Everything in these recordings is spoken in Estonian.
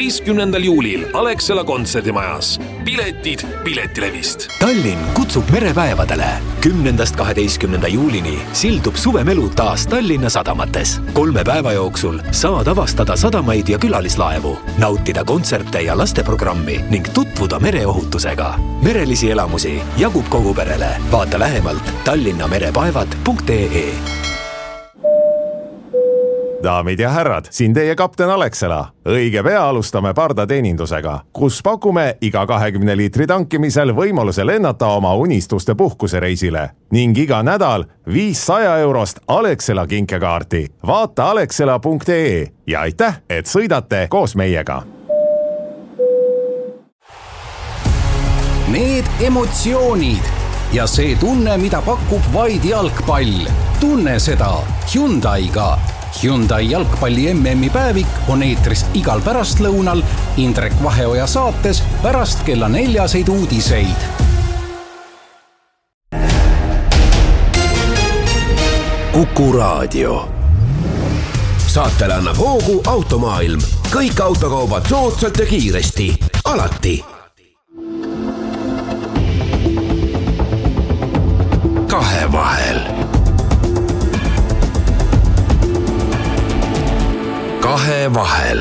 15. juulil Alexela kontserdimajas. Piletid Piletilevist. Tallinn kutsub merepäevadele. 10.–12. juulini sildub suvemelu taas Tallinna sadamates. 3 päeva jooksul saad avastada sadamaid ja külalislaevu, nautida kontserte ja lasteprogrammi ning tutvuda mereohutusega. Merelisi elamusi jagub kogu perele. Vaata lähemalt tallinnamerepäevad.ee. Daamid ja härrad, siin teie kapten Alexela. Õige pea alustame pardateenindusega, kus pakume iga 20 liitri tankimisel võimaluse lennata oma unistuste puhkusereisile ning iga nädal 500 eurost Alexela kinkekaarti. Vaata alexela.ee ja aitäh, et sõidate koos meiega. Need emotsioonid ja see tunne, mida pakub vaid jalgpall. Tunne seda Hyundai'ga. Hyundai jalgpalli MM-i päevik on eetris igal pärastlõunal Indrek Vaheoja saates pärast kella 4 uudiseid. Kuku Raadio. Saatele annab hoogu Automaailm. Kõik autokaubad soodsalt ja kiiresti. Alati. Kahevahel. Kahevahel.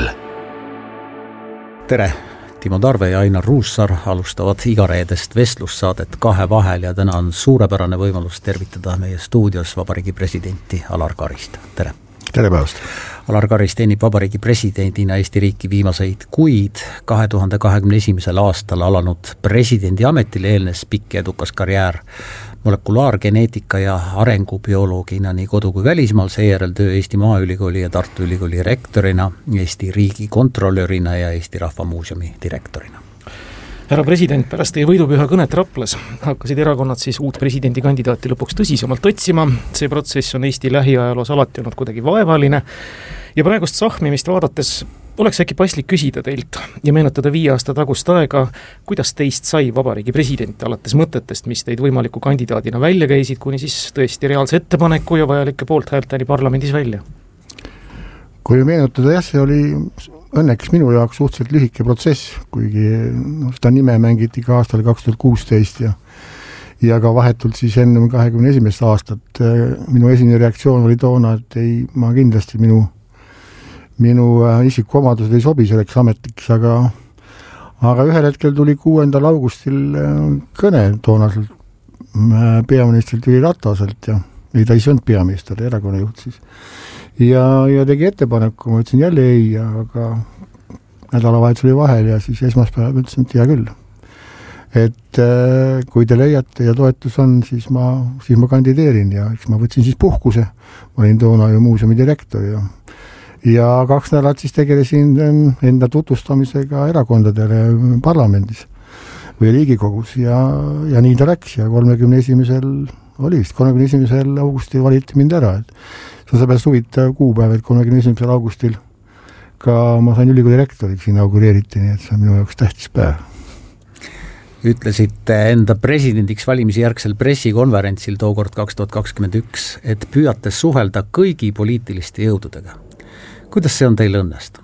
Tere! Timo Tarve ja Ainar Ruussaar alustavad igareedest vestlussaadet Kahevahel ja täna on suurepärane võimalus tervitada meie stuudios vabariigi presidenti Alar Karist. Tere! Tere päevast! Alar Karis teenib vabariigi presidendina Eesti riiki viimaseid kuid. 2021. aastal alanud presidendi ametile eelnes pikk ja edukas karjäär molekulaargeneetika ja arengubioloogina nii kodu- kui välismaal, seejärel töö Eesti Maaülikooli ja Tartu Ülikooli rektorina, Eesti riigi kontrollörina ja Eesti Rahvamuuseumi direktorina. Härra president, pärast teie võidupüha kõnet Raplas hakkasid erakonnad siis uut presidendikandidaati lõpuks tõsisemalt otsima. See protsess on Eesti lähiajaloos alati olnud kuidagi vaevaline ja praegust sahmimist vaadates oleks äkki paslik küsida teilt ja meenutada 5 aasta tagust aega, kuidas teist sai vabariigi president alates mõtetest, mis teid võimaliku kandidaadina välja käisid, kuni siis tõesti reaalse ettepaneku ja vajalike poolthäälteni parlamendis välja? Kui meenutada, jah, see oli õnneks minu jaoks suhteliselt lühike protsess, kuigi seda nime mängiti ka aastal 2016 ja ka vahetult siis enne 21. aastat. Minu esimene reaktsioon oli toona, et ma kindlasti minu isikuomadused ei sobi selleks ametiks, aga ühel hetkel tuli 6. augustil kõne toonaselt peaministrilt Jüri Rataselt ja ta ei olnud peaminister, erakonna juht siis. Ja tegi ettepaneku, ma ütlesin jälle ei, aga nädalavahetus oli vahel ja siis esmaspäeval ütlesin, et hea küll. Et kui te leiate ja toetus on, siis ma kandideerin ja eks ma võtsin siis puhkuse. Ma olin toona ju muuseumi direktor ja 2 nädalat siis tegelesin enda tutvustamisega erakondadele parlamendis või Riigikogus ja nii ta läks ja 31. augustil valiti mind ära. See on seepärast huvitav kuupäev, et 31. augustil ka ma sain ülikooli rektoriks inaugureeriti, nii et see on minu jaoks tähtis päev. Ütlesite enda presidendiks valimise järgsel pressikonverentsil tookord 2021, et püüate suhelda kõigi poliitiliste jõududega. Kuidas see on teil õnnestunud?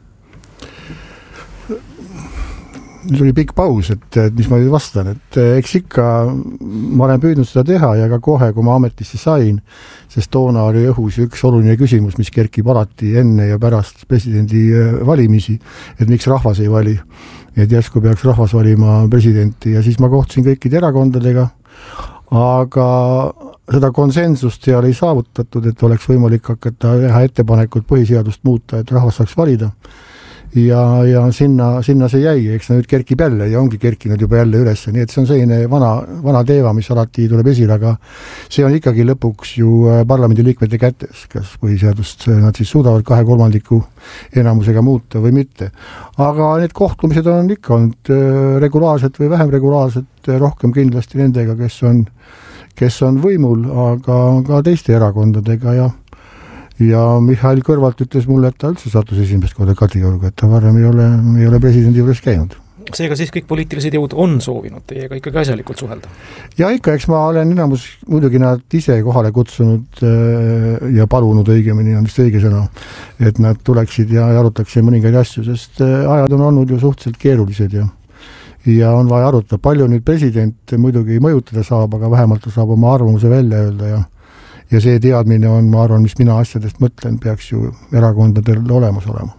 See oli pikk paus, et mis ma nüüd vastan, et eks ikka ma olen püüdnud seda teha ja ka kohe, kui ma ametisse sain, sest toona oli õhus üks oluline küsimus, mis kerkib alati enne ja pärast presidendi valimisi, et miks rahvas ei vali, et järsku peaks rahvas valima presidenti ja siis ma kohtusin kõikide erakondadega, aga seda konsensust seal ei saavutatud, et oleks võimalik hakata teha ettepanekut põhiseadust muuta, et rahvas saaks valida. Ja sinna see jäi, eks see nüüd kerkib jälle ja ongi kerkinud juba jälle üles, nii et see on selline vana teema, mis alati tuleb esile, aga see on ikkagi lõpuks ju parlamendi liikmete kätes, kas põhiseadust nad siis suudavad 2/3 enamusega muuta või mitte. Aga need kohtumised on ikka olnud regulaarsed või vähem regulaarsed, rohkem kindlasti nendega, kes on võimul, aga teiste erakondadega ja Mihhail Kõrvalt ütles mulle, et ta üldse sattus esimest korda Kadriorgu, et ta varem ei ole presidendi juures käinud. Seega siis kõik poliitilised jõud on soovinud teiega ikkagi asjalikult suhelda? Ja ikka, eks ma olen enamus muidugi nad ise kohale kutsunud ja palunud õigemini, on vist õige sõna, et nad tuleksid ja arutaksid mõningaid asju, sest ajad on olnud ju suhteliselt keerulised ja on vaja arutada. Palju nüüd president muidugi mõjutada saab, aga vähemalt ta saab oma arvamuse välja öelda ja see teadmine on, ma arvan, mis mina asjadest mõtlen, peaks ju erakondadel olemas olema.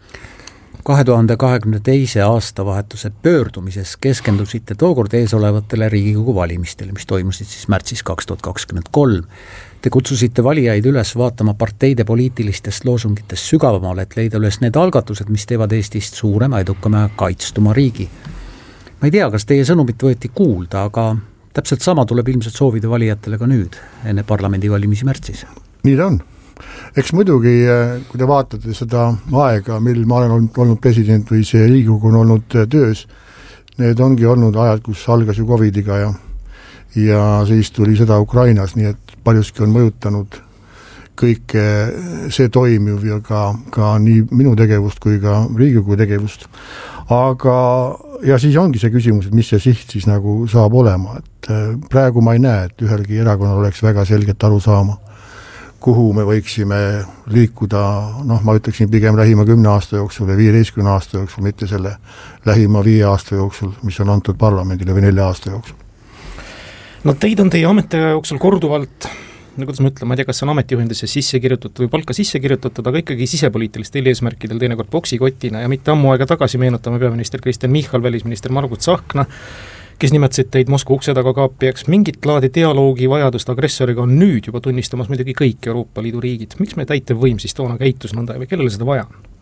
2022. aastavahetuse pöördumises keskendusite tookord ees olevatele Riigikogu valimistele, mis toimusid siis märtsis 2023. Te kutsusite valijaid üles vaatama parteide poliitilistest loosungitest sügavamale, et leida üles need algatused, mis teevad Eestist suurema, edukama ja kaitstuma riigi. Ma ei tea, kas teie sõnumit võeti kuulda, aga täpselt sama tuleb ilmselt soovida valijatele ka nüüd, enne parlamendivalimisi märtsis. Nii ta on. Eks muidugi, kui te vaatate seda aega, mil ma olen olnud president või see Riigikogu on olnud töös, need ongi olnud ajad, kus algas ju Covidiga ja siis tuli seda Ukrainas, nii et paljuski on mõjutanud kõik see toimiv ja ka nii minu tegevust kui ka Riigikogu tegevust. Aga ja siis ongi see küsimus, et mis see siht siis nagu saab olema, et praegu ma ei näe, et ühelgi erakonnal oleks väga selgelt aru saama, kuhu me võiksime liikuda, ma ütleksin pigem lähima 10 aasta jooksul ja 15 aasta jooksul, mitte selle lähima 5 aasta jooksul, mis on antud parlamendile või 4 aasta jooksul. No teid on teie ametiaja jooksul korduvalt, kuidas ma ütlen, ma ei tea, kas on ametijuhendisse sisse kirjutatud või palka sisse kirjutatud, aga ikkagi sisepoliitilistel eesmärkidel teinekord boksikotina ja mitte ammu aega tagasi meenutame peaminister Kristen Michal, välisminister Margus Tsahkna, kes nimetasid teid Moskva ukse taga kaapijaks. Mingit laadi dialoogi vajadust agressoriga on nüüd juba tunnistamas muidugi kõik Euroopa Liidu riigid. Miks me täitevvõim siis toona käitus nõnda või kellele seda vaja on?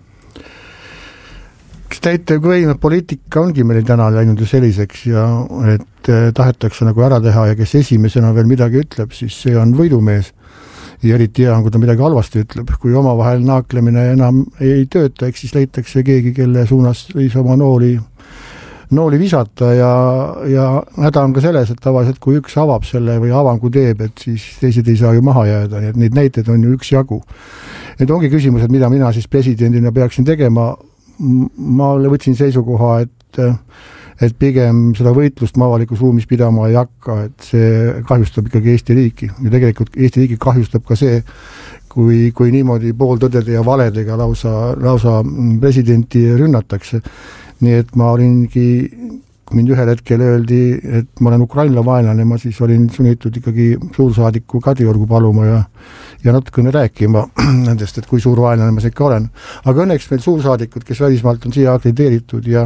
Kas täitevvõim poliitika ongi meil täna läinud ju selliseks ja et tahetakse nagu ära teha ja kes esimesena veel midagi ütleb, siis see on võidumees. Ja eriti hea on, kui ta midagi halvasti ütleb. Kui omavahel naaklemine enam ei tööta, eks siis leitakse keegi, kelle suunas võis oma nooli visata ja häda on ka selles, et tavaliselt kui üks avab selle või avangu teeb, et siis teised ei saa ju maha jääda, nii et neid näiteid on ju üks jagu. Need ongi küsimused, mida mina siis presidendina peaksin tegema. Ma võtsin seisukoha, et pigem seda võitlust ma avalikus ruumis pidama ei hakka, et see kahjustab ikkagi Eesti riiki. Ja tegelikult Eesti riiki kahjustab ka see, kui niimoodi pooltõdede ja valedega lausa presidenti rünnatakse. Nii et ma olingi, kui mind ühel hetkel öeldi, et ma olen Ukraina vaenlane, ma siis olin sunnitud ikkagi suursaadiku Kadriorgu paluma ja natukene rääkima nendest, et kui suur vaenlane ma ikka olen. Aga õnneks meil suursaadikud, kes välismaalt on siia akrediteeritud ja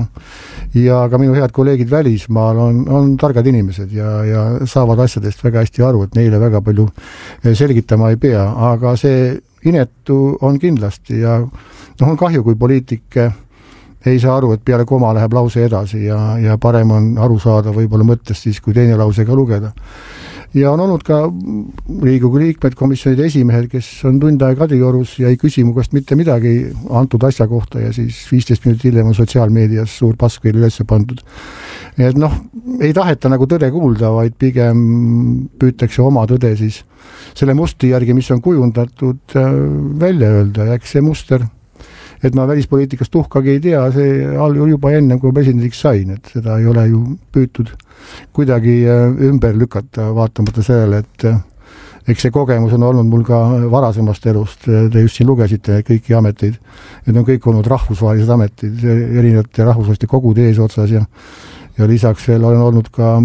ka minu head kolleegid välismaal on targad inimesed ja saavad asjadest väga hästi aru, et neile väga palju selgitama ei pea, aga see inetu on kindlasti ja on kahju, kui poliitik ei saa aru, et peale koma läheb lause edasi ja parem on aru saada võib-olla mõttest siis, kui teine lause ka lugeda. Ja on olnud ka Riigikogu liikmed, komisjonide esimehed, kes on tund aega Kadriorus ja ei küsi mu käest mitte midagi antud asja kohta ja siis 15 minutit hiljem on sotsiaalmeedias suur pask veel üles pandud. Et ei taheta nagu tõde kuulda, vaid pigem püütakse oma tõde siis selle mustri järgi, mis on kujundatud, välja öelda ja eks see muster et ma välispoliitikast tuhkagi ei tea, see juba enne, kui presidendiks sain, et seda ei ole ju püütud kuidagi ümber lükata, vaatamata sellele, et eks see kogemus on olnud mul ka varasemast elust, te just siin lugesite kõiki ameteid, need on kõik olnud rahvusvahelised ametid, erinevate rahvusvaheliste kogude eesotsas ja lisaks veel olen olnud ka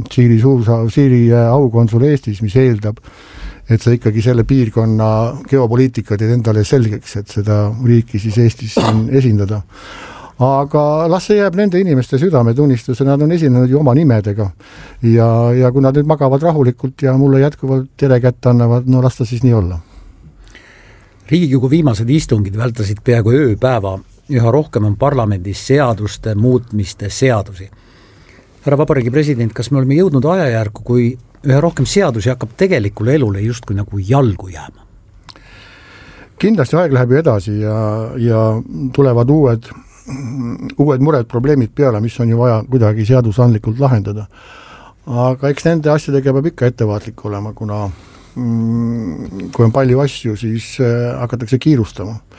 Siiri aukonsul Eestis, mis eeldab, et sa ikkagi selle piirkonna geopoliitika teed endale selgeks, et seda riiki siis Eestis esindada. Aga las see jääb nende inimeste südametunnistuse, nad on esinenud ju oma nimedega ja kui nad nüüd magavad rahulikult ja mulle jätkuvalt tere kätte annavad, no las ta siis nii olla. Riigikogu viimased istungid vältasid peaaegu ööpäeva, üha rohkem on parlamendis seaduste muutmiste seadusi. Härra Vabariigi president, kas me oleme jõudnud ajajärku, kui üha rohkem seadusi hakkab tegelikule elule justkui nagu jalgu jääma? Kindlasti aeg läheb ju edasi ja tulevad uued mured, probleemid peale, mis on ju vaja kuidagi seadusandlikult lahendada. Aga eks nende asjadega peab ikka ettevaatlik olema, kuna kui on palju asju, siis hakatakse kiirustama.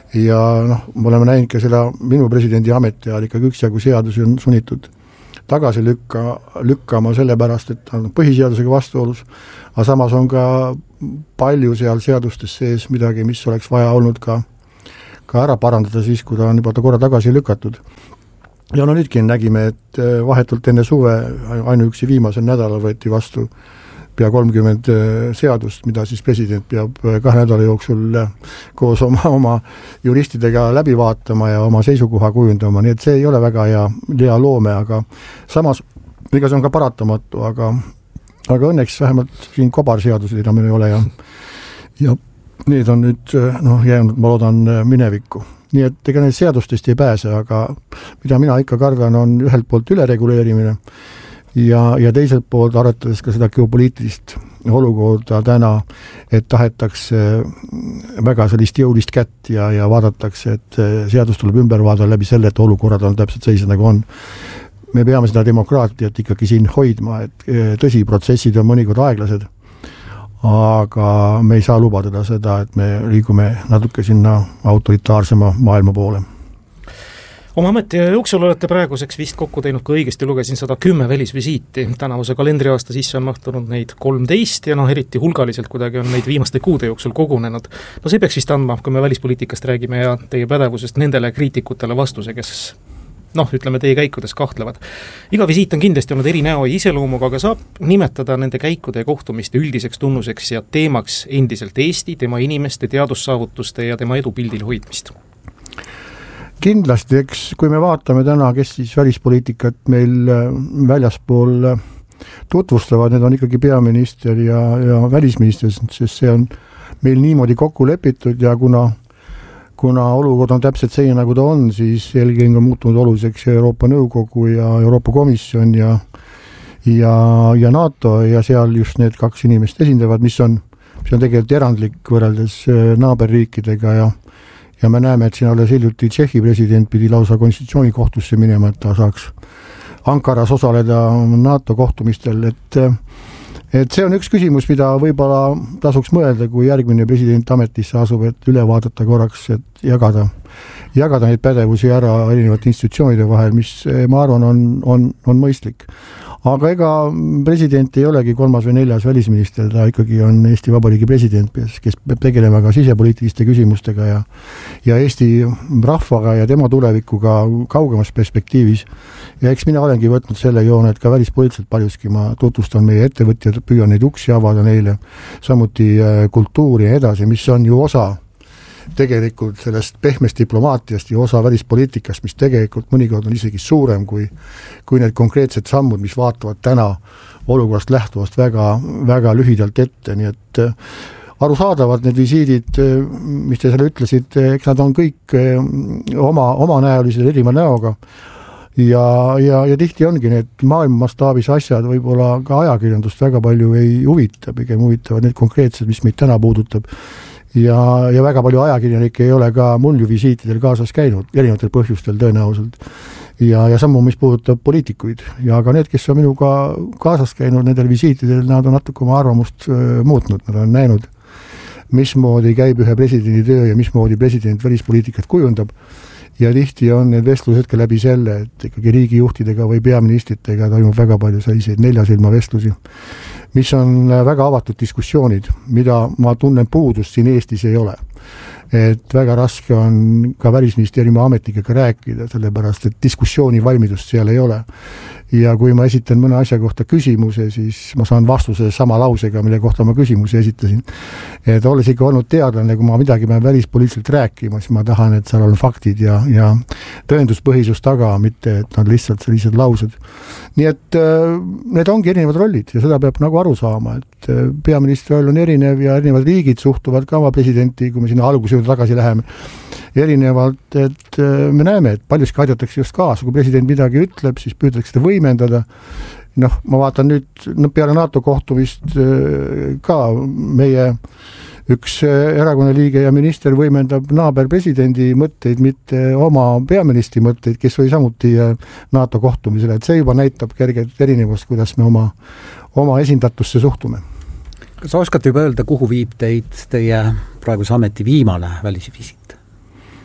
ja me oleme näinud ka selle minu presidendi ameti ajal ikkagi üksjagu seadusi on sunnitud tagasi lükkama sellepärast, et on põhiseadusega vastuolus, aga samas on ka palju seal seadustes sees midagi, mis oleks vaja olnud ka ära parandada siis, kui ta on juba korra tagasi lükatud. Ja nüüdki nägime, et vahetult enne suve ainuüksi viimasel nädalal võeti vastu pea 30 seadust, mida siis president peab 2 nädala jooksul koos oma juristidega läbi vaatama ja oma seisukoha kujundama, nii et see ei ole väga hea loome, aga samas, ega see on ka paratamatu, aga õnneks vähemalt siin kobarseadused enam ei ole ja need on nüüd jäänud, ma loodan, minevikku. Nii et ega need seadustest ei pääse, aga mida mina ikka kardan, on ühelt poolt ülereguleerimine ja teiselt poolt arvatades ka seda geopoliitilist olukorda täna, et tahetakse väga sellist jõulist kätt ja vaadatakse, et seadus tuleb ümber vaadata läbi selle, et olukorrad on täpselt sellised, nagu on. Me peame seda demokraatiat ikkagi siin hoidma, et tõsi, protsessid on mõnikord aeglased, aga me ei saa lubada seda, et me liigume natuke sinna autoritaarsema maailma poole. Oma ameti jooksul olete praeguseks vist kokku teinud, kui õigesti lugesin, 110 välisvisiiti. Tänavuse kalendriaasta sisse on mahtunud neid 13 ja eriti hulgaliselt kuidagi on neid viimaste kuude jooksul kogunenud. See peaks vist andma, kui me välispoliitikast räägime ja teie pädevusest nendele kriitikutele vastuse, kes ütleme, teie käikudes kahtlevad. Iga visiit on kindlasti olnud eri näo ja iseloomuga, aga saab nimetada nende käikude ja kohtumiste üldiseks tunnuseks ja teemaks endiselt Eesti, tema inimeste, teadussaavutuste ja tema edu pildil hoidmist. Kindlasti, eks kui me vaatame täna, kes siis välispoliitikat meil väljaspool tutvustavad, need on ikkagi peaminister ja välisminister, sest see on meil niimoodi kokku lepitud ja kuna olukord on täpselt selline, nagu ta on, siis eelkõige on muutunud oluliseks Euroopa Nõukogu ja Euroopa Komisjon ja NATO ja seal just need 2 inimest esindavad, mis on tegelikult erandlik võrreldes naaberriikidega ja me näeme, et siin alles hiljuti Tšehhi president pidi lausa konstitutsioonikohtusse minema, et ta saaks Ankaras osaleda NATO kohtumistel, et see on üks küsimus, mida võib-olla tasuks mõelda, kui järgmine president ametisse asub, et üle vaadata korraks, et jagada neid pädevusi ära erinevate institutsioonide vahel, mis ma arvan on mõistlik. Aga ega president ei olegi 3. või 4. välisminister, ta ikkagi on Eesti Vabariigi president, kes peab tegelema ka sisepoliitiliste küsimustega ja Eesti rahvaga ja tema tulevikuga kaugemas perspektiivis. Ja eks mina olengi võtnud selle joone, et ka välispoliitiliselt paljuski ma tutvustan meie ettevõtjad, püüan neid uksi avada neile, samuti kultuuri ja edasi, mis on ju osa tegelikult sellest pehmest diplomaatiast ja osa välispoliitikast, mis tegelikult mõnikord on isegi suurem kui need konkreetsed sammud, mis vaatavad täna olukorrast lähtuvast väga, väga lühidalt ette, nii et arusaadavad need visiidid, mis te selle ütlesid, eks nad on kõik oma näolised erineva näoga ja tihti ongi need maailma mastaabis asjad võib-olla ka ajakirjandust väga palju ei huvita, pigem huvitavad need konkreetsed, mis meid täna puudutab. Ja väga palju ajakirjanikke ei ole ka mul ju visiitidel kaasas käinud, erinevatel põhjustel tõenäoliselt. Ja sammu, mis puudutab poliitikuid. Ja ka need, kes on minuga kaasas käinud nendel visiitidel, nad on natuke oma arvamust muutnud. Nad on näinud, mismoodi käib ühe presidendi töö ja mismoodi president välispoliitikat kujundab. Ja tihti on need vestlused ka läbi selle, et ikkagi riigijuhtidega või peaministritega toimub väga palju selliseid 4 silma vestlusi, mis on väga avatud diskussioonid, mida ma tunnen puudust siin Eestis ei ole. Et väga raske on ka välisministeeriumi ametnikega rääkida, sellepärast, et diskussiooni valmidust seal ei ole. Ja kui ma esitan mõne asja kohta küsimuse, siis ma saan vastuse sama lausega, mille kohta ma küsimuse esitasin. Et olles ikka olnud teadlane, kui ma midagi pean välispoliitiliselt rääkima, siis ma tahan, et seal on faktid ja tõenduspõhisus taga, mitte et nad lihtsalt sellised laused. Nii et need ongi erinevad rollid ja seda peab nagu aru saama, et peaministri roll on erinev ja erinevad riigid suhtuvad ka oma presidenti, kui me sinna alguse juurde tagasi läheme, erinevalt, et me näeme, et paljuski aidatakse just kaasa, kui president midagi ütleb, siis püütakse seda võimendada. Ma vaatan nüüd peale NATO kohtumist ka meie üks erakonna liige ja minister võimendab naaberpresidendi mõtteid, mitte oma peaministri mõtteid, kes oli samuti NATO kohtumisele, et see juba näitab kerget erinevust, kuidas me oma esindatusse suhtume. Kas oskate juba öelda, kuhu viib teid teie praeguse ameti viimane välisvisiit?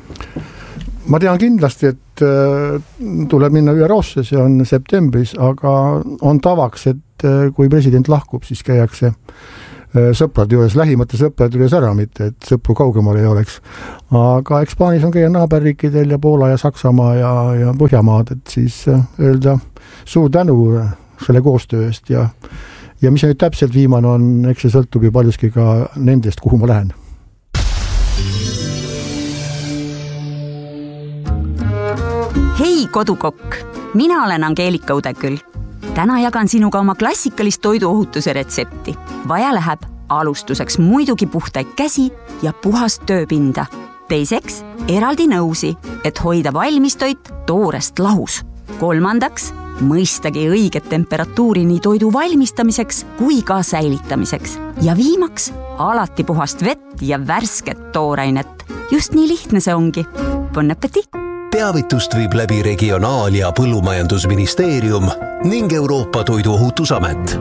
Ma tean kindlasti, et tuleb minna ÜRO-sse, see on septembris, aga on tavaks, et kui president lahkub, siis käiakse sõprade juures, lähimate sõprade juures ära, mitte et sõpru kaugemal ei oleks. Aga eks plaanis on käia naaberriikidel ja Poola ja Saksamaa ja Põhjamaad, et siis öelda suur tänu selle koostöö eest ja mis nüüd täpselt viimane on, eks see sõltub ju paljuski ka nendest, kuhu ma lähen. Hei kodukokk, mina olen Angeelika Udeküll. Täna jagan sinuga oma klassikalist toiduohutuse retsepti. Vaja läheb alustuseks muidugi puhtaid käsi ja puhast tööpinda. Teiseks eraldi nõusi, et hoida valmistoit toorest lahus. Kolmandaks mõistagi õiget temperatuuri nii toidu valmistamiseks kui ka säilitamiseks. Ja viimaks alati puhast vett ja värsket toorainet. Just nii lihtne see ongi. Bon appétit! Teavitust viib läbi Regionaal- ja Põllumajandusministeerium ning Euroopa Toiduohutusamet.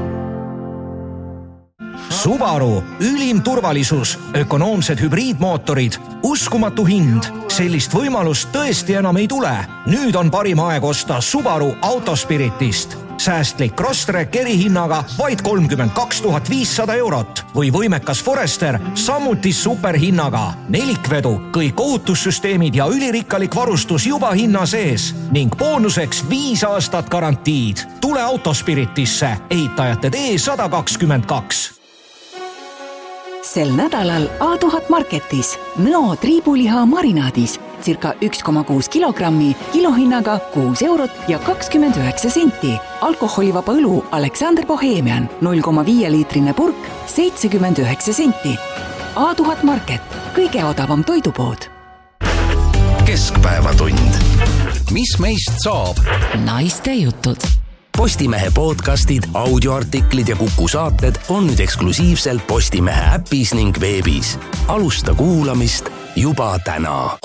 Subaru, ülim turvalisus, ökonoomsed hübriidmootorid, uskumatu hind. Sellist võimalust tõesti enam ei tule. Nüüd on parim aeg osta Subaru Autospiritist. Säästlik Crosstrek erihinnaga vaid 32 500 eurot või võimekas Forester samuti superhinnaga. Nelikvedu, kõik ohutussüsteemid ja ülirikkalik varustus juba hinna sees ning boonuseks 5 aastat garantiid. Tule Autospiritisse, ehitajate tee 122. Sel nädalal A1000 Marketis Nõo triibuliha marinaadis circa 1,6 kilogrammi kilohinnaga 6 eurot ja 29 senti. Alkoholivaba õlu Alexander Bohemian 0,5 liitrine purk 79 senti. A1000 Market, kõige odavam toidupood. Keskpäevatund. Mis meist saab? Naiste jutud. Postimehe podcastid, audioartiklid ja Kuku saated on nüüd eksklusiivselt Postimehe äpis ning veebis. Alusta kuulamist juba täna.